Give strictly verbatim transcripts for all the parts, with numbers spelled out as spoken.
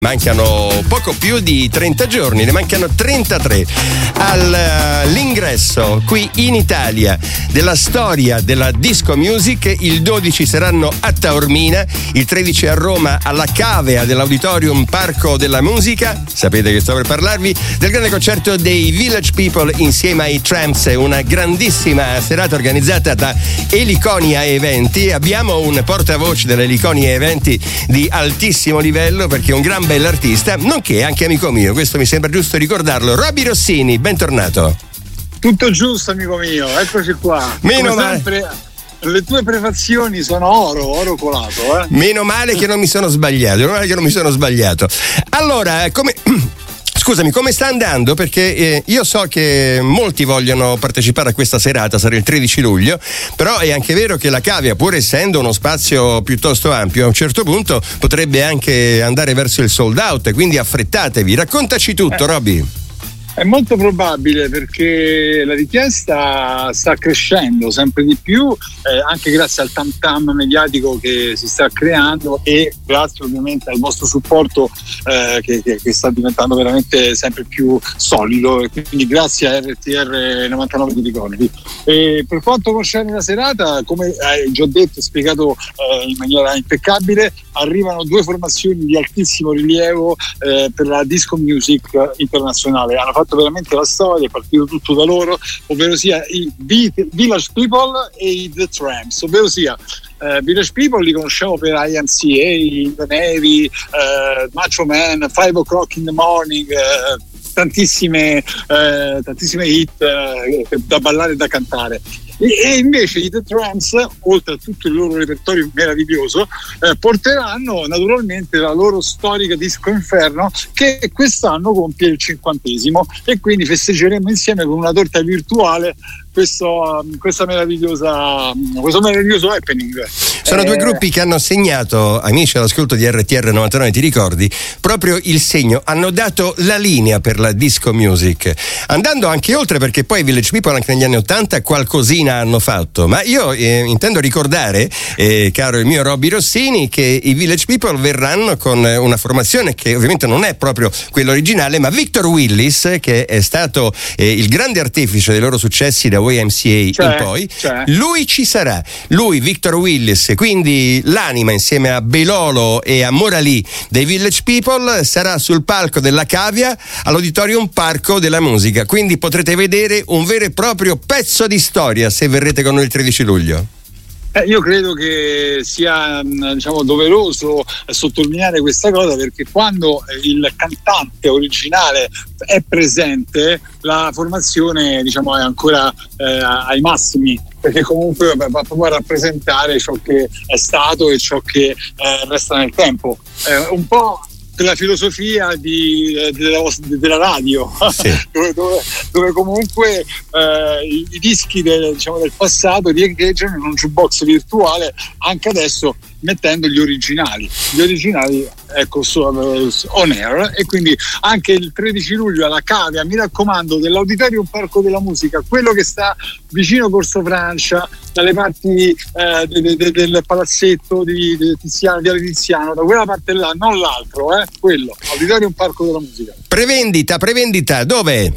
Mancano poco più di trenta giorni, ne mancano trentatré all'ingresso qui in Italia della storia della disco music. Il dodici saranno a Taormina, il tredici a Roma alla Cavea dell'Auditorium Parco della Musica. Sapete che sto per parlarvi del grande concerto dei Village People insieme ai Tramps, una grandissima serata organizzata da Eliconia Eventi. Abbiamo un portavoce dell'Eliconia Eventi di altissimo livello, perché è un gran bell'artista, nonché anche amico mio, questo mi sembra giusto ricordarlo. Roby Rossini, bentornato. Tutto giusto, amico mio, eccoci qua. Meno Come male. sempre, le tue prefazioni sono oro, oro colato, eh? Meno male che non mi sono sbagliato, meno male che non mi sono sbagliato. Allora, come... Scusami, come sta andando? Perché eh, io so che molti vogliono partecipare a questa serata, sarà il tredici luglio, però è anche vero che la Cavea, pur essendo uno spazio piuttosto ampio, a un certo punto potrebbe anche andare verso il sold out, quindi affrettatevi. Raccontaci tutto, eh. Roby. È molto probabile, perché la richiesta sta crescendo sempre di più, eh, anche grazie al tam tam mediatico che si sta creando e grazie ovviamente al vostro supporto eh, che, che, che sta diventando veramente sempre più solido, e quindi grazie a R T R novantanove di ricordi. E per quanto concerne la serata, come hai già detto e spiegato eh, in maniera impeccabile, arrivano due formazioni di altissimo rilievo eh, per la disco music internazionale. Hanno fatto veramente la storia, è partito tutto da loro, ovvero sia i Village People e i The Tramps, ovvero sia uh, Village People li conosciamo per I M C A, The Navy, uh, Macho Man, Five O'Clock in the Morning, uh, tantissime, eh, tantissime hit eh, da ballare e da cantare. E, e invece i The Tramps, oltre a tutto il loro repertorio meraviglioso, eh, porteranno naturalmente la loro storica Disco Inferno, che quest'anno compie il cinquantesimo, e quindi festeggeremo insieme con una torta virtuale questo, questa meravigliosa, questo meraviglioso happening. Sono eh, due gruppi che hanno segnato, amici all'ascolto di R T R novantanove, ti ricordi, proprio il segno, hanno dato la linea per la disco music, andando anche oltre, perché poi i Village People anche negli anni ottanta qualcosina hanno fatto. Ma io eh, intendo ricordare, eh, caro il mio Roby Rossini, che i Village People verranno con una formazione che ovviamente non è proprio quella originale, ma Victor Willis, che è stato eh, il grande artefice dei loro successi da Y M C A cioè, in poi, cioè. lui ci sarà, lui Victor Willis, quindi l'anima insieme a Belolo e a Morali dei Village People, sarà sul palco della Cavea all'Auditorium Parco della Musica, quindi potrete vedere un vero e proprio pezzo di storia se verrete con noi il tredici luglio. Eh, io credo che sia, diciamo, doveroso sottolineare questa cosa, perché quando il cantante originale è presente, la formazione, diciamo, è ancora eh, ai massimi, perché comunque va proprio a rappresentare ciò che è stato e ciò che eh, resta nel tempo. Eh, un po' la filosofia di, della, della radio, sì. dove, dove, dove comunque eh, i, i dischi del, diciamo, del passato riecheggiano in un jukebox virtuale anche adesso, mettendo gli originali gli originali ecco, su, uh, on air. E quindi anche il tredici luglio alla Cavea, mi raccomando, dell'Auditorium Parco della Musica, quello che sta vicino Corso Francia, dalle parti eh, de, de, de, del palazzetto di, di Tiziano, di Tiziano, da quella parte là, non l'altro, eh, quello, Auditorium Parco della Musica. Prevendita, prevendita, dove?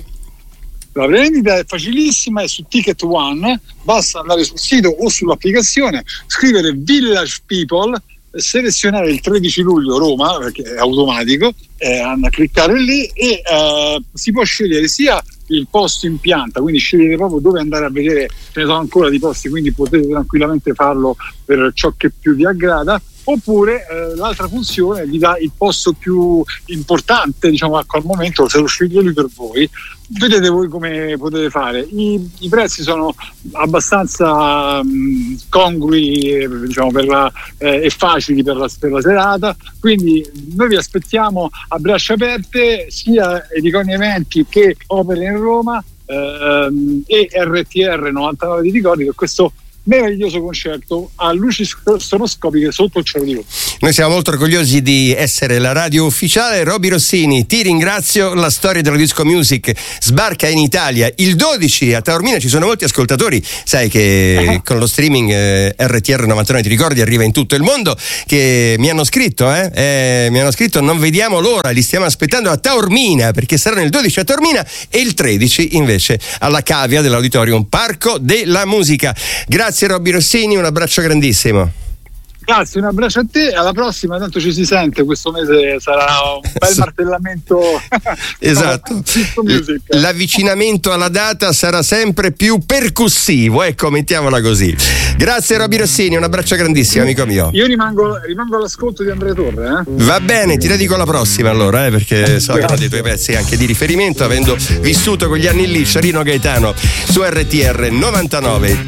La prevendita è facilissima, è su Ticket One, basta andare sul sito o sull'applicazione, scrivere Village People, selezionare il tredici luglio Roma, perché è automatico, eh, a cliccare lì e eh, si può scegliere sia il posto in pianta, quindi scegliere proprio dove andare a vedere, ce ne sono ancora di posti, quindi potete tranquillamente farlo per ciò che più vi aggrada, oppure eh, l'altra funzione vi dà il posto più importante, diciamo, al momento, se lo sceglie lui per voi. Vedete voi come potete fare. I, i prezzi sono abbastanza mh, congrui, diciamo, per la, eh, e facili per la, per la serata, quindi noi vi aspettiamo a braccia aperte, sia Eliconia Eventi che Opera in Roma, ehm, e R T R novantanove di ricordi, per questo meraviglioso concerto a luci stroboscopiche sotto il cielo di Roma. Noi siamo molto orgogliosi di essere la radio ufficiale. Roby Rossini, ti ringrazio. La storia della disco music sbarca in Italia il dodici a Taormina. Ci sono molti ascoltatori, sai che con lo streaming eh, R T R novantanove, ti ricordi, arriva in tutto il mondo, che mi hanno scritto eh? Eh, mi hanno scritto non vediamo l'ora, li stiamo aspettando a Taormina, perché saranno il dodici a Taormina e il tredici invece alla Cavia dell'Auditorium Parco della Musica. Grazie Roby Rossini, un abbraccio grandissimo. Grazie, un abbraccio a te, alla prossima, tanto ci si sente, questo mese sarà un bel martellamento. Esatto, l'avvicinamento alla data sarà sempre più percussivo, ecco, mettiamola così. Grazie Roby Rossini, un abbraccio grandissimo, amico mio. Io rimango, rimango all'ascolto di Andrea Torre. Eh? Va bene, ti dedico la prossima allora, eh, perché so che uno dei tuoi pezzi anche di riferimento, avendo vissuto quegli anni lì, Sciarino Gaetano su R T R novantanove.